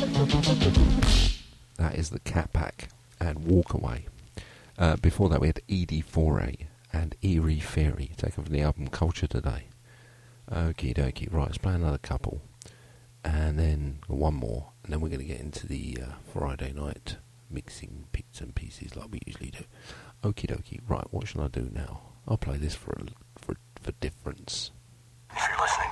That is the Cat Pack and Walk Away. Before that we had Edie Foray and Eerie Fairy, taken from the album Culture Today. Okie dokie, right, let's play another couple. And then one more, and then we're going to get into the Friday night mixing bits and pieces like we usually do. Okie dokie, right, what shall I do now? I'll play this for difference. If you're listening